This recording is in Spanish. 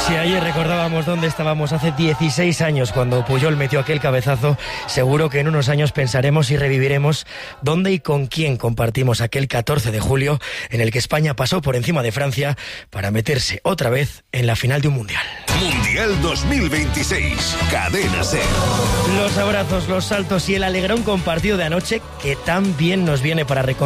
Si ayer recordábamos dónde estábamos hace 16 años cuando Puyol metió aquel cabezazo, seguro que en unos años pensaremos y reviviremos dónde y con quién compartimos aquel 14 de julio en el que España pasó por encima de Francia para meterse otra vez en la final de un mundial. Mundial 2026, Cadena SER. Los abrazos, los saltos y el alegrón compartido de anoche que tan bien nos viene para